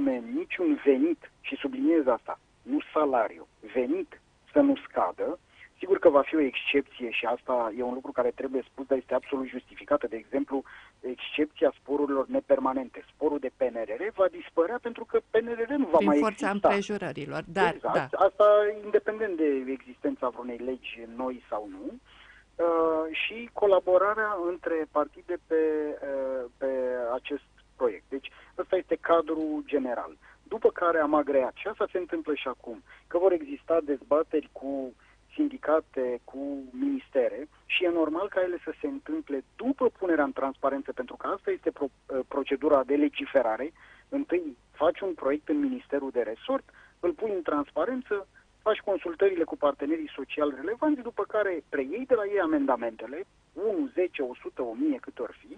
anume niciun venit, și subliniez asta, nu salariu, venit să nu scadă. Sigur că va fi o excepție și asta e un lucru care trebuie spus, dar este absolut justificată. De exemplu, excepția sporurilor nepermanente. Sporul de PNRR va dispărea pentru că PNRR nu va mai exista. Prin forța împrejurărilor, dar exact. da. Asta independent de existența vreunei legi noi sau nu. Și colaborarea între partide pe acest proiect. Deci ăsta este cadrul general. După care am agreat, și asta se întâmplă și acum, că vor exista dezbateri cu sindicate, cu ministere și e normal ca ele să se întâmple după punerea în transparență, pentru că asta este procedura de legiferare. Întâi faci un proiect în Ministerul de Resort, îl pui în transparență, faci consultările cu partenerii sociali relevanți, după care preiei de la ei amendamentele, 1, 10, 100, 1000, cât or fi,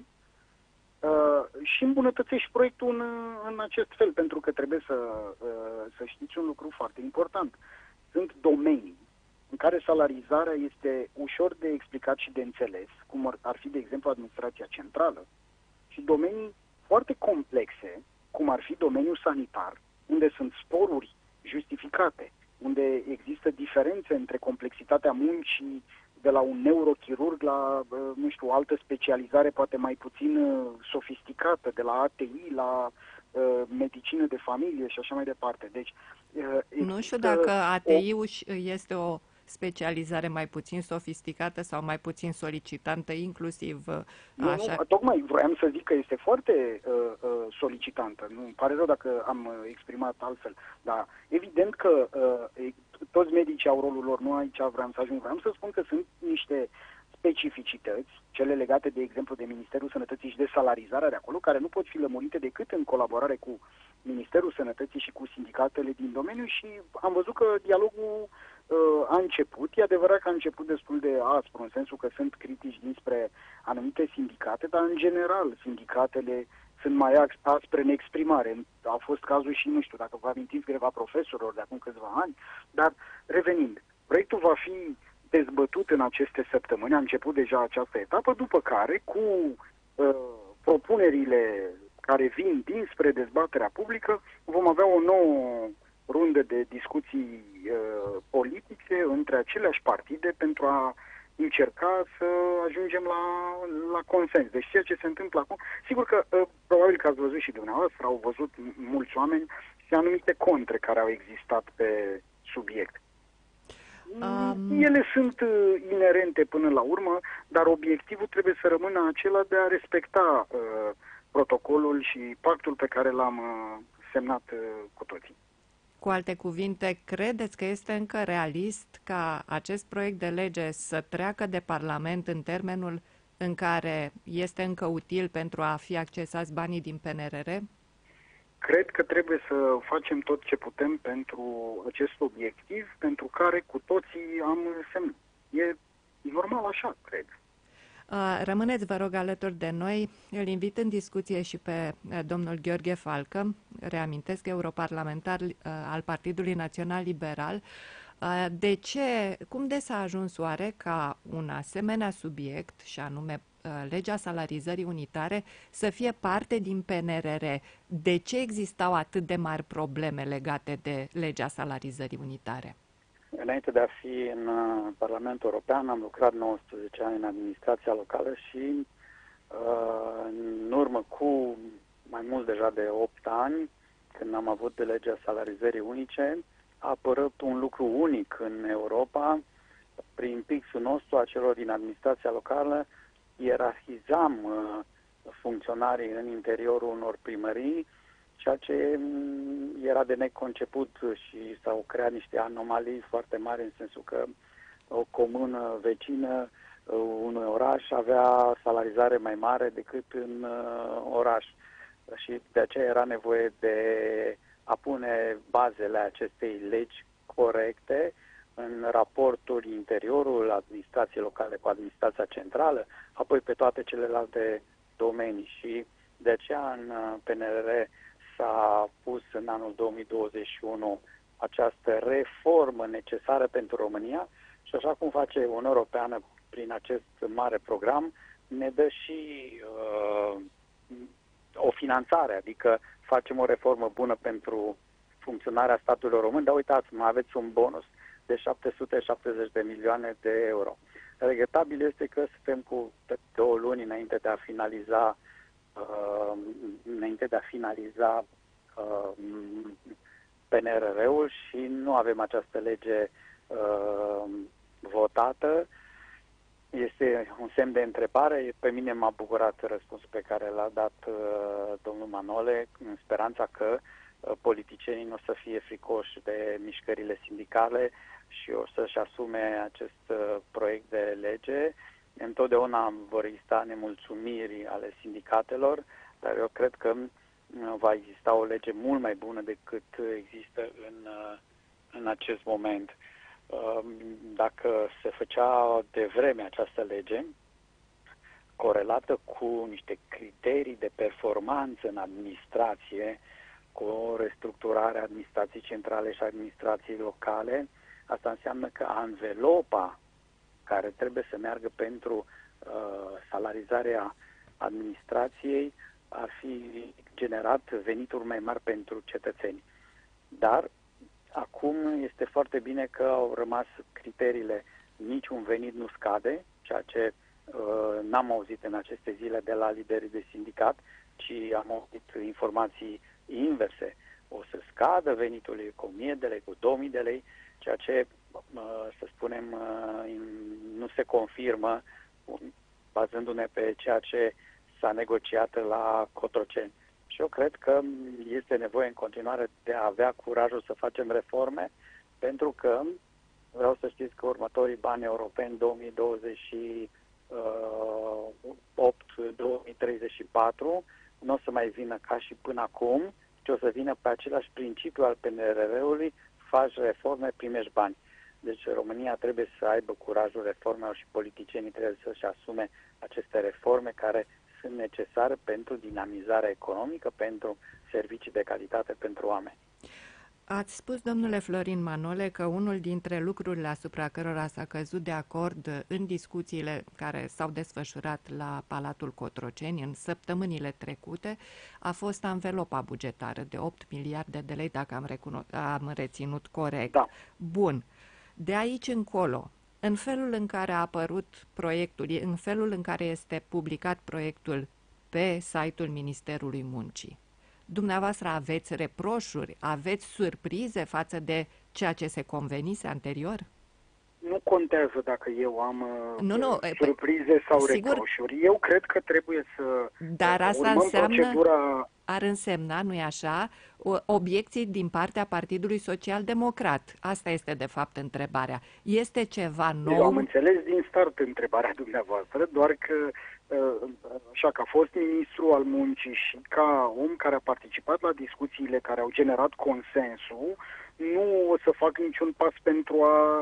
și îmbunătățești proiectul în acest fel, pentru că trebuie să știți un lucru foarte important. Sunt domenii în care salarizarea este ușor de explicat și de înțeles, cum ar fi, de exemplu, administrația centrală, și domenii foarte complexe, cum ar fi domeniul sanitar, unde sunt sporuri justificate, unde există diferențe între complexitatea muncii de la un neurochirurg la, nu știu, o altă specializare poate mai puțin sofisticată, de la ATI la medicină de familie și așa mai departe. Deci, nu știu dacă ATI-ul este o specializare mai puțin sofisticată sau mai puțin solicitantă, inclusiv așa. Nu, tocmai vroiam să zic că este foarte solicitantă. Nu, îmi pare rău dacă am exprimat altfel, dar evident că toți medicii au rolul lor, nu aici vreau să ajung. Vreau să spun că sunt niște specificități, cele legate, de exemplu, de Ministerul Sănătății și de salarizarea de acolo, care nu pot fi lămurite decât în colaborare cu Ministerul Sănătății și cu sindicatele din domeniu, și am văzut că dialogul a început. E adevărat că a început destul de aspru, în sensul că sunt critici dinspre anumite sindicate, dar în general sindicatele sunt mai aspre în exprimare. A fost cazul și, nu știu, dacă vă amintiți, greva profesorilor de acum câțiva ani, dar revenind, proiectul va fi dezbătut în aceste săptămâni, a început deja această etapă, după care, cu propunerile care vin dinspre dezbaterea publică, vom avea o nouă rundă de discuții politice între aceleași partide pentru a încerca să ajungem la consens. Deci ceea ce se întâmplă acum, sigur că probabil că ați văzut și dumneavoastră, au văzut mulți oameni și anumite contre care au existat pe subiect. Ele sunt inerente până la urmă, dar obiectivul trebuie să rămână acela de a respecta protocolul și pactul pe care l-am semnat cu toții. Cu alte cuvinte, credeți că este încă realist ca acest proiect de lege să treacă de Parlament în termenul în care este încă util pentru a fi accesați banii din PNRR? Cred că trebuie să facem tot ce putem pentru acest obiectiv, pentru care cu toții am semnat. E normal așa, cred. Rămâneți, vă rog, alături de noi. Îl invit în discuție și pe domnul Gheorghe Falcă, reamintesc, europarlamentar al Partidului Național Liberal. Cum de s-a ajuns oare ca un asemenea subiect, și anume legea salarizării unitare, să fie parte din PNRR? De ce existau atât de mari probleme legate de legea salarizării unitare? Înainte de a fi în Parlamentul European, am lucrat 19 ani în administrația locală și în urmă cu mai mult deja de 8 ani, când am avut de legea salarizării unice, a apărut un lucru unic în Europa. Prin pixul nostru, a celor din administrația locală, ierarhizam funcționarii în interiorul unor primării, ceea ce era de neconceput, și s-au creat niște anomalii foarte mari, în sensul că o comună vecină unui oraș avea salarizare mai mare decât în oraș. Și de aceea era nevoie de a pune bazele acestei legi corecte în raportul interiorul administrației locale cu administrația centrală, apoi pe toate celelalte domenii. Și de aceea în PNRR s-a pus în anul 2021 această reformă necesară pentru România și, așa cum face Uniunea Europeană prin acest mare program, ne dă și o finanțare, adică facem o reformă bună pentru funcționarea statului român, dar uitați, mai aveți un bonus de 770 de milioane de euro. Regretabil este că suntem cu 2 luni înainte de a finaliza PNRR-ul și nu avem această lege votată. Este un semn de întrebare. Pe mine m-a bucurat răspunsul pe care l-a dat domnul Manole, în speranța că politicienii nu o să fie fricoși de mișcările sindicale și o să-și asume acest proiect de lege. Întotdeauna vor exista nemulțumiri ale sindicatelor, dar eu cred că va exista o lege mult mai bună decât există în acest moment. Dacă se făcea de vreme această lege, corelată cu niște criterii de performanță în administrație, cu o restructurare a administrației centrale și administrației locale, asta înseamnă că anvelopa care trebuie să meargă pentru salarizarea administrației ar fi generat venituri mai mari pentru cetățeni. Dar acum este foarte bine că au rămas criteriile niciun venit nu scade, ceea ce n-am auzit în aceste zile de la liderii de sindicat, ci am auzit informații inverse. O să scadă veniturile cu 1000 de lei, cu 2000 de lei, ceea ce, să spunem, nu se confirmă bazându-ne pe ceea ce s-a negociat la Cotroceni. Și eu cred că este nevoie în continuare de a avea curajul să facem reforme, pentru că vreau să știți că următorii bani europeni 2028-2034 nu o să mai vină ca și până acum, ci o să vină pe același principiu al PNRR-ului, faci reforme, primești bani. Deci România trebuie să aibă curajul reformelor și politicienii trebuie să-și asume aceste reforme care sunt necesare pentru dinamizarea economică, pentru servicii de calitate pentru oameni. Ați spus, domnule Florin Manole, că unul dintre lucrurile asupra cărora s-a căzut de acord în discuțiile care s-au desfășurat la Palatul Cotroceni în săptămânile trecute a fost anvelopa bugetară de 8 miliarde de lei, dacă am reținut corect. Da. Bun. De aici încolo, în felul în care a apărut proiectul, în felul în care este publicat proiectul pe site-ul Ministerului Muncii, dumneavoastră aveți reproșuri, aveți surprize față de ceea ce se convenise anterior? Nu contează dacă eu am surprize sau sigur, reproșuri. Eu cred că trebuie să dar asta urmăm înseamnă, procedura... ar însemna, nu-i așa, obiecții din partea Partidului Social Democrat. Asta este, de fapt, întrebarea. Este ceva nou? Eu am înțeles din start întrebarea dumneavoastră, doar că așa că a fost ministru al muncii și ca om care a participat la discuțiile care au generat consensul, nu o să fac niciun pas pentru a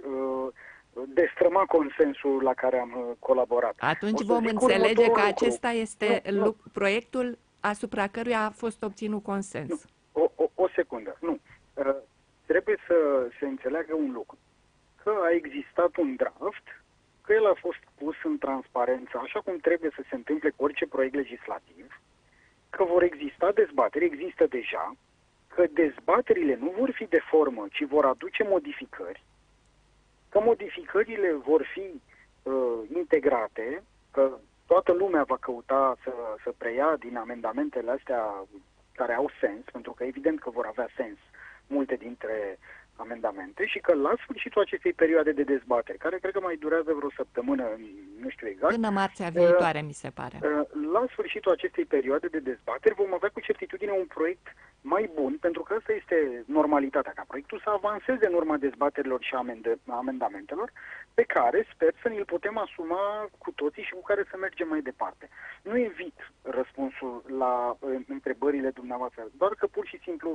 destrăma consensul la care am colaborat. Atunci vom înțelege că acesta este proiectul asupra căruia a fost obținut consens. O secundă. Nu. Trebuie să se înțeleagă un lucru. Că a existat un draft, că el a fost pus în transparență, așa cum trebuie să se întâmple cu orice proiect legislativ, că vor exista dezbateri, există deja, că dezbaterile nu vor fi de formă, ci vor aduce modificări, că modificările vor fi integrate, că toată lumea va căuta să preia din amendamentele astea care au sens, pentru că evident că vor avea sens multe dintre amendamente și că la sfârșitul acestei perioade de dezbatere, care cred că mai durează vreo săptămână, nu știu exact. Până marțea viitoare, mi se pare. La sfârșitul acestei perioade de dezbatere vom avea cu certitudine un proiect mai bun, pentru că asta este normalitatea, ca proiectul să avanseze în urma dezbaterilor și amendamentelor, pe care sper să ni-l putem asuma cu toții și cu care să mergem mai departe. Nu evit răspunsul la întrebările dumneavoastră, doar că pur și simplu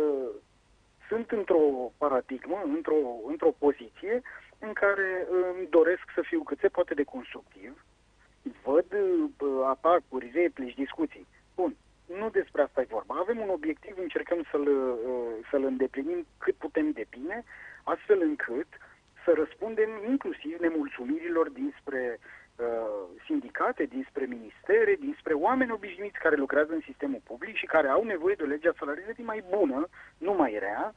sunt într-o paradigmă, într-o poziție în care îmi doresc să fiu cât se poate de constructiv, văd atacuri, replici, discuții. Bun, nu despre asta e vorba. Avem un obiectiv, încercăm să-l îndeplinim cât putem de bine, astfel încât să răspundem inclusiv nemulțumirilor dinspre sindicate, dinspre ministere, dinspre oameni obișnuiți care lucrează în sistemul public și care au nevoie de o lege a salarizării mai bună, nu mai rea,